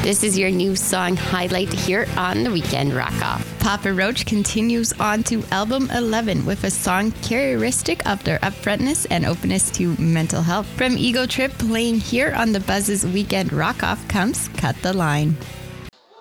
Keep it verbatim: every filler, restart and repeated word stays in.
This is your new song highlight here on the Weekend Rock Off. Papa Roach continues on to album eleven with a song characteristic of their upfrontness and openness to mental health. From Ego Trip playing here on the Buzz's Weekend Rock Off comes Cut the Line.